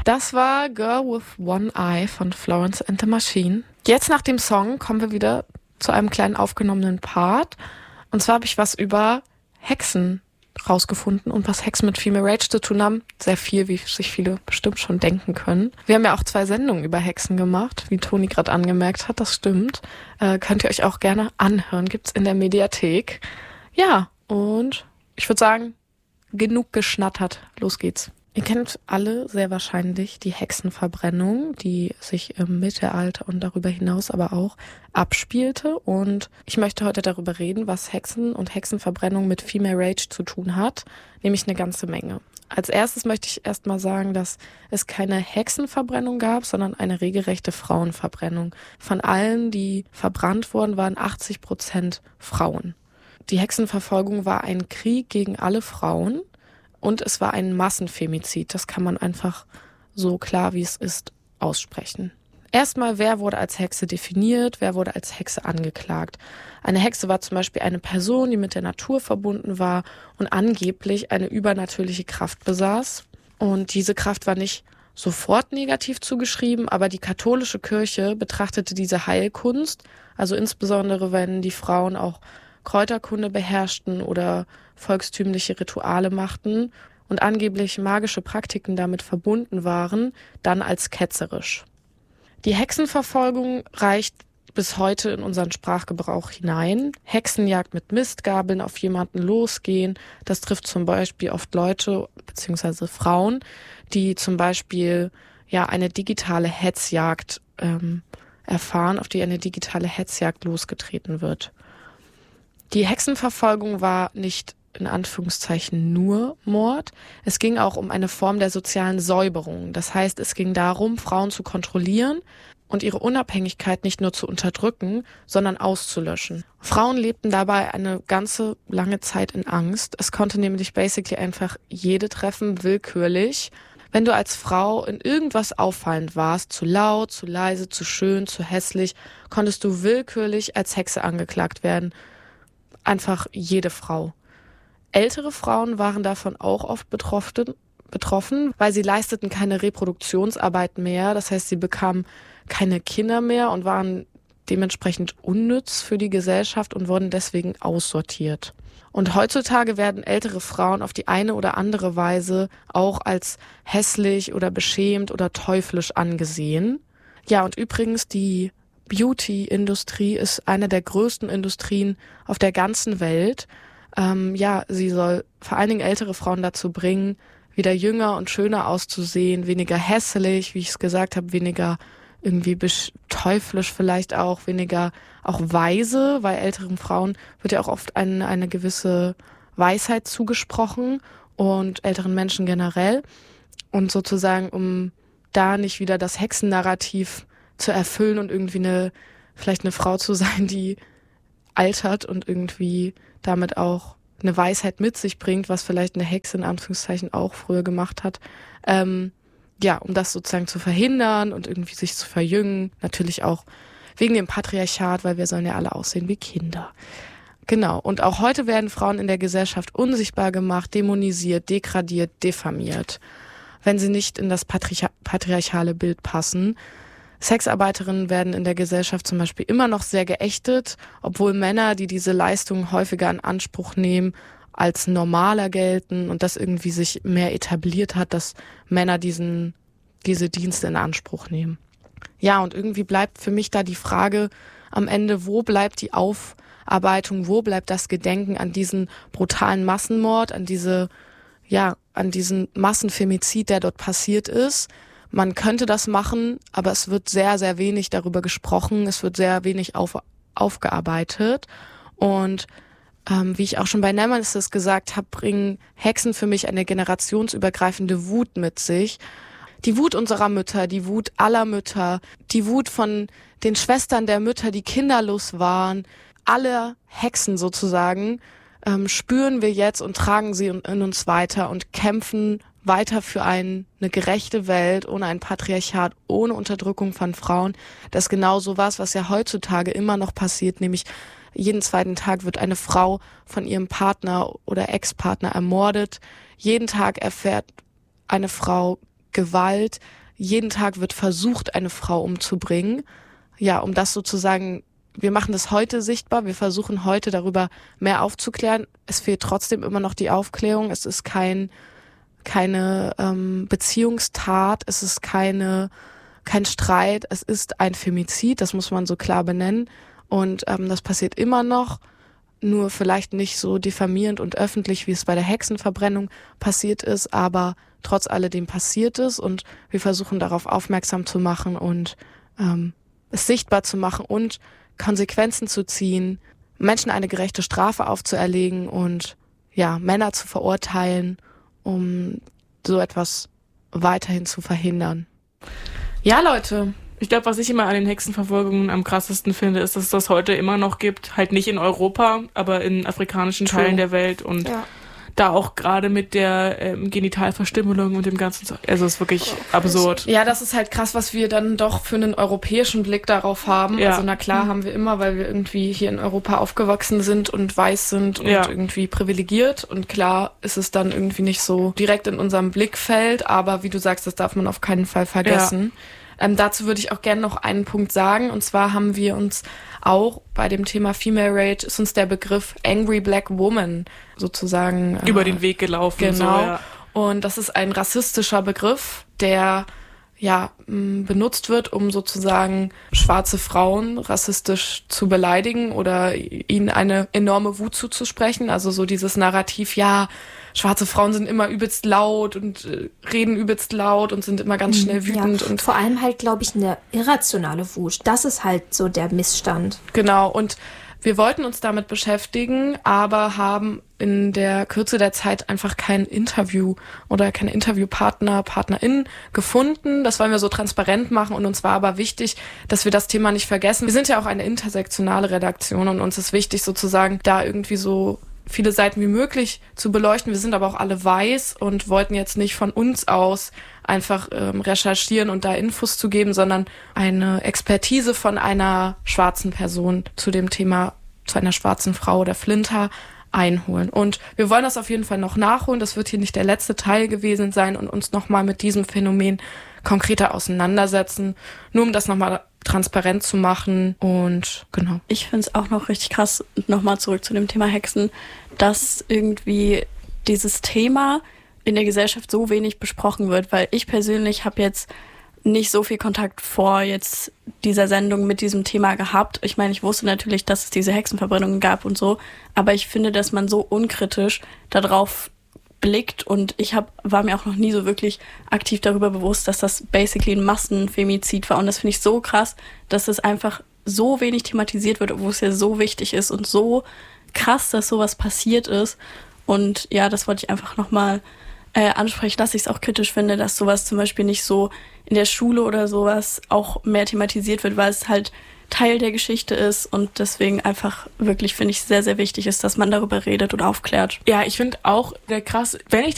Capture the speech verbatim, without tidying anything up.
Das war Girl with One Eye von Florence and the Machine. Jetzt nach dem Song kommen wir wieder zu einem kleinen aufgenommenen Part. Und zwar habe ich was über Hexen rausgefunden und was Hexen mit Female Rage zu tun haben. Sehr viel, wie sich viele bestimmt schon denken können. Wir haben ja auch zwei Sendungen über Hexen gemacht, wie Toni gerade angemerkt hat, das stimmt. Äh, könnt ihr euch auch gerne anhören, gibt's in der Mediathek. Ja, und ich würde sagen, genug geschnattert, los geht's. Ihr kennt alle sehr wahrscheinlich die Hexenverbrennung, die sich im Mittelalter und darüber hinaus aber auch abspielte. Und ich möchte heute darüber reden, was Hexen und Hexenverbrennung mit Female Rage zu tun hat, nämlich eine ganze Menge. Als erstes möchte ich erstmal sagen, dass es keine Hexenverbrennung gab, sondern eine regelrechte Frauenverbrennung. Von allen, die verbrannt wurden, waren achtzig Prozent Frauen. Die Hexenverfolgung war ein Krieg gegen alle Frauen. Und es war ein Massenfemizid. Das kann man einfach so klar, wie es ist, aussprechen. Erstmal, wer wurde als Hexe definiert? Wer wurde als Hexe angeklagt? Eine Hexe war zum Beispiel eine Person, die mit der Natur verbunden war und angeblich eine übernatürliche Kraft besaß. Und diese Kraft war nicht sofort negativ zugeschrieben, aber die katholische Kirche betrachtete diese Heilkunst, also insbesondere wenn die Frauen auch Kräuterkunde beherrschten oder volkstümliche Rituale machten und angeblich magische Praktiken damit verbunden waren, dann als ketzerisch. Die Hexenverfolgung reicht bis heute in unseren Sprachgebrauch hinein. Hexenjagd mit Mistgabeln auf jemanden losgehen, das trifft zum Beispiel oft Leute bzw. Frauen, die zum Beispiel ja eine digitale Hetzjagd ähm, erfahren, auf die eine digitale Hetzjagd losgetreten wird. Die Hexenverfolgung war nicht in Anführungszeichen nur Mord. Es ging auch um eine Form der sozialen Säuberung. Das heißt, es ging darum, Frauen zu kontrollieren und ihre Unabhängigkeit nicht nur zu unterdrücken, sondern auszulöschen. Frauen lebten dabei eine ganze lange Zeit in Angst. Es konnte nämlich basically einfach jede treffen, willkürlich. Wenn du als Frau in irgendwas auffallend warst, zu laut, zu leise, zu schön, zu hässlich, konntest du willkürlich als Hexe angeklagt werden. Einfach jede Frau. Ältere Frauen waren davon auch oft betroffen, betroffen, weil sie leisteten keine Reproduktionsarbeit mehr. Das heißt, sie bekamen keine Kinder mehr und waren dementsprechend unnütz für die Gesellschaft und wurden deswegen aussortiert. Und heutzutage werden ältere Frauen auf die eine oder andere Weise auch als hässlich oder beschämt oder teuflisch angesehen. Ja, und übrigens die Beauty-Industrie ist eine der größten Industrien auf der ganzen Welt. Ähm, ja, sie soll vor allen Dingen ältere Frauen dazu bringen, wieder jünger und schöner auszusehen, weniger hässlich, wie ich es gesagt habe, weniger irgendwie besch- teuflisch vielleicht auch, weniger auch weise, weil älteren Frauen wird ja auch oft eine, eine gewisse Weisheit zugesprochen und älteren Menschen generell. Und sozusagen, um da nicht wieder das Hexennarrativ zu erfüllen und irgendwie eine, vielleicht eine Frau zu sein, die altert und irgendwie damit auch eine Weisheit mit sich bringt, was vielleicht eine Hexe in Anführungszeichen auch früher gemacht hat. Ähm, ja, um das sozusagen zu verhindern und irgendwie sich zu verjüngen. Natürlich auch wegen dem Patriarchat, weil wir sollen ja alle aussehen wie Kinder. Genau. Und auch heute werden Frauen in der Gesellschaft unsichtbar gemacht, dämonisiert, degradiert, diffamiert, wenn sie nicht in das Patriarch- patriarchale Bild passen. Sexarbeiterinnen werden in der Gesellschaft zum Beispiel immer noch sehr geächtet, obwohl Männer, die diese Leistungen häufiger in Anspruch nehmen, als normaler gelten und das irgendwie sich mehr etabliert hat, dass Männer diesen diese Dienste in Anspruch nehmen. Ja, und irgendwie bleibt für mich da die Frage am Ende, wo bleibt die Aufarbeitung, wo bleibt das Gedenken an diesen brutalen Massenmord, an diese, ja, an diesen Massenfemizid, der dort passiert ist. Man könnte das machen, aber es wird sehr, sehr wenig darüber gesprochen. Es wird sehr wenig auf, aufgearbeitet. Und ähm, wie ich auch schon bei Nemesis gesagt habe, bringen Hexen für mich eine generationsübergreifende Wut mit sich. Die Wut unserer Mütter, die Wut aller Mütter, die Wut von den Schwestern der Mütter, die kinderlos waren. Alle Hexen sozusagen ähm, spüren wir jetzt und tragen sie in, in uns weiter und kämpfen weiter für ein, eine gerechte Welt, ohne ein Patriarchat, ohne Unterdrückung von Frauen. Das ist genau so was, was ja heutzutage immer noch passiert, nämlich jeden zweiten Tag wird eine Frau von ihrem Partner oder Ex-Partner ermordet. Jeden Tag erfährt eine Frau Gewalt. jeden Tag wird versucht, eine Frau umzubringen. Ja, um das sozusagen, wir machen das heute sichtbar, wir versuchen heute darüber mehr aufzuklären. Es fehlt trotzdem immer noch die Aufklärung. Es ist kein, keine ähm, Beziehungstat, es ist keine, kein Streit, es ist ein Femizid, das muss man so klar benennen. Und ähm, das passiert immer noch, nur vielleicht nicht so diffamierend und öffentlich, wie es bei der Hexenverbrennung passiert ist, aber trotz alledem passiert es und wir versuchen darauf aufmerksam zu machen und ähm, es sichtbar zu machen und Konsequenzen zu ziehen, Menschen eine gerechte Strafe aufzuerlegen und ja, Männer zu verurteilen, um so etwas weiterhin zu verhindern. Ja, Leute. Ich glaube, was ich immer an den Hexenverfolgungen am krassesten finde, ist, dass es das heute immer noch gibt. Halt nicht in Europa, aber in afrikanischen True. Teilen der Welt. Und Ja. da auch gerade mit der ähm, Genitalverstümmelung und dem ganzen Zeug. Also es ist wirklich oh, absurd. Ja, das ist halt krass, was wir dann doch für einen europäischen Blick darauf haben. Ja. Also na klar haben wir immer, weil wir irgendwie hier in Europa aufgewachsen sind und weiß sind und Ja. irgendwie privilegiert. Und klar ist es dann irgendwie nicht so direkt in unserem Blickfeld. Aber wie du sagst, das darf man auf keinen Fall vergessen. Ja. Ähm, dazu würde ich auch gerne noch einen Punkt sagen. Und zwar haben wir uns auch bei dem Thema Female Rage ist uns der Begriff Angry Black Woman sozusagen äh, über den Weg gelaufen. Genau. So, ja. Und das ist ein rassistischer Begriff, der ja m, benutzt wird, um sozusagen schwarze Frauen rassistisch zu beleidigen oder ihnen eine enorme Wut zuzusprechen. Also so dieses Narrativ, ja, schwarze Frauen sind immer übelst laut und äh, reden übelst laut und sind immer ganz schnell wütend. Ja, und vor allem halt, glaube ich, eine irrationale Wut. Das ist halt so der Missstand. Genau, und wir wollten uns damit beschäftigen, aber haben in der Kürze der Zeit einfach kein Interview oder keine Interviewpartner, Partnerin gefunden. Das wollen wir so transparent machen und uns war aber wichtig, dass wir das Thema nicht vergessen. Wir sind ja auch eine intersektionale Redaktion und uns ist wichtig sozusagen, da irgendwie so viele Seiten wie möglich zu beleuchten. Wir sind aber auch alle weiß und wollten jetzt nicht von uns aus einfach ähm, recherchieren und da Infos zu geben, sondern eine Expertise von einer schwarzen Person zu dem Thema, zu einer schwarzen Frau oder Flinter einholen. Und wir wollen das auf jeden Fall noch nachholen. Das wird hier nicht der letzte Teil gewesen sein und uns nochmal mit diesem Phänomen konkreter auseinandersetzen, nur um das nochmal transparent zu machen und genau. Ich finde es auch noch richtig krass, nochmal zurück zu dem Thema Hexen, dass irgendwie dieses Thema in der Gesellschaft so wenig besprochen wird, weil ich persönlich habe jetzt nicht so viel Kontakt vor jetzt dieser Sendung mit diesem Thema gehabt. Ich meine, ich wusste natürlich, dass es diese Hexenverbrennungen gab und so, aber ich finde, dass man so unkritisch darauf blickt und ich hab, war mir auch noch nie so wirklich aktiv darüber bewusst, dass das basically ein Massenfemizid war und das finde ich so krass, dass es einfach so wenig thematisiert wird, obwohl es ja so wichtig ist und so krass, dass sowas passiert ist und ja, das wollte ich einfach nochmal äh, ansprechen, dass ich es auch kritisch finde, dass sowas zum Beispiel nicht so in der Schule oder sowas auch mehr thematisiert wird, weil es halt Teil der Geschichte ist und deswegen einfach wirklich, finde ich, sehr, sehr wichtig ist, dass man darüber redet und aufklärt. Ja, ich finde auch der krass, wenn ich